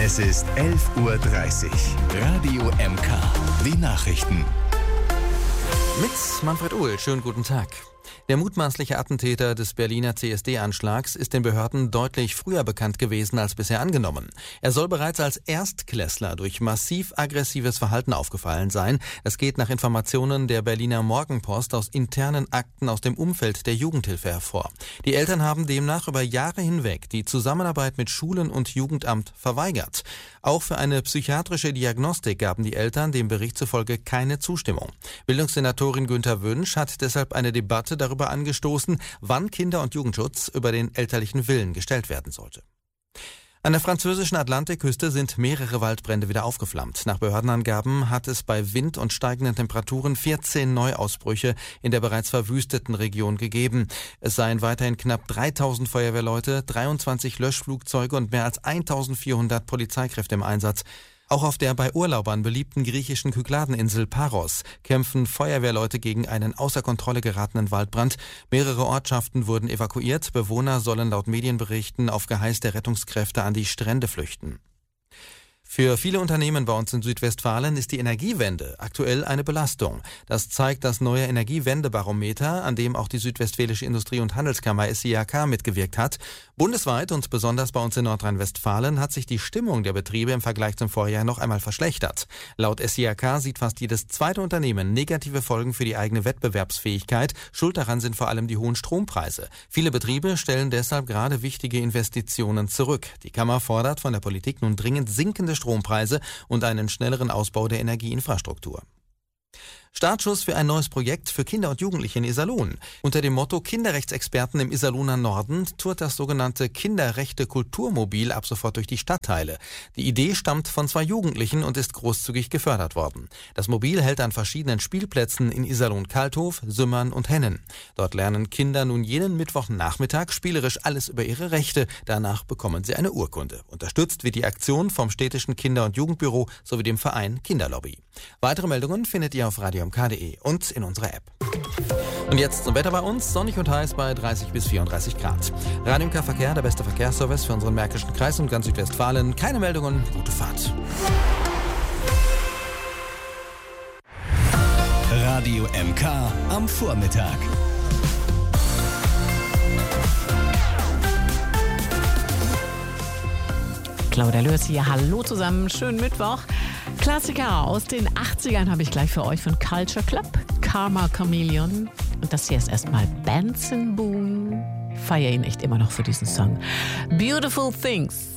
Es ist 11:30 Uhr. Radio MK. Die Nachrichten. Mit Manfred Uhl. Schönen guten Tag. Der mutmaßliche Attentäter des Berliner CSD-Anschlags ist den Behörden deutlich früher bekannt gewesen als bisher angenommen. Er soll bereits als Erstklässler durch massiv aggressives Verhalten aufgefallen sein. Das geht nach Informationen der Berliner Morgenpost aus internen Akten aus dem Umfeld der Jugendhilfe hervor. Die Eltern haben demnach über Jahre hinweg die Zusammenarbeit mit Schulen und Jugendamt verweigert. Auch für eine psychiatrische Diagnostik gaben die Eltern dem Bericht zufolge keine Zustimmung. Bildungssenatorin Günther Wünsch hat deshalb eine Debatte darüber angestoßen, wann Kinder- und Jugendschutz über den elterlichen Willen gestellt werden sollte. An der französischen Atlantikküste sind mehrere Waldbrände wieder aufgeflammt. Nach Behördenangaben hat es bei Wind und steigenden Temperaturen 14 Neuausbrüche in der bereits verwüsteten Region gegeben. Es seien weiterhin knapp 3000 Feuerwehrleute, 23 Löschflugzeuge und mehr als 1400 Polizeikräfte im Einsatz. Auch auf der bei Urlaubern beliebten griechischen Kykladeninsel Paros kämpfen Feuerwehrleute gegen einen außer Kontrolle geratenen Waldbrand. Mehrere Ortschaften wurden evakuiert. Bewohner sollen laut Medienberichten auf Geheiß der Rettungskräfte an die Strände flüchten. Für viele Unternehmen bei uns in Südwestfalen ist die Energiewende aktuell eine Belastung. Das zeigt das neue Energiewendebarometer, an dem auch die Südwestfälische Industrie- und Handelskammer SIAK mitgewirkt hat. Bundesweit und besonders bei uns in Nordrhein-Westfalen hat sich die Stimmung der Betriebe im Vergleich zum Vorjahr noch einmal verschlechtert. Laut SIAK sieht fast jedes zweite Unternehmen negative Folgen für die eigene Wettbewerbsfähigkeit. Schuld daran sind vor allem die hohen Strompreise. Viele Betriebe stellen deshalb gerade wichtige Investitionen zurück. Die Kammer fordert von der Politik nun dringend sinkende Strompreise und einen schnelleren Ausbau der Energieinfrastruktur. Startschuss für ein neues Projekt für Kinder und Jugendliche in Iserlohn. Unter dem Motto Kinderrechtsexperten im Iserlohner Norden tourt das sogenannte Kinderrechte-Kulturmobil ab sofort durch die Stadtteile. Die Idee stammt von 2 Jugendlichen und ist großzügig gefördert worden. Das Mobil hält an verschiedenen Spielplätzen in Iserlohn-Kalthof, Sümmern und Hennen. Dort lernen Kinder nun jeden Mittwochnachmittag spielerisch alles über ihre Rechte. Danach bekommen sie eine Urkunde. Unterstützt wird die Aktion vom städtischen Kinder- und Jugendbüro sowie dem Verein Kinderlobby. Weitere Meldungen findet ihr auf radiomk.de und in unserer App. Und jetzt zum Wetter bei uns. Sonnig und heiß bei 30 bis 34 Grad. Radio MK Verkehr, der beste Verkehrsservice für unseren Märkischen Kreis und ganz Südwestfalen. Keine Meldungen, gute Fahrt. Radio MK am Vormittag. Claudia Lörs hier, hallo zusammen, schönen Mittwoch. Klassiker aus den 80ern habe ich gleich für euch von Culture Club, Karma Chameleon. Und das hier ist erstmal Benson Boone. Ich feiere ihn echt immer noch für diesen Song. Beautiful Things.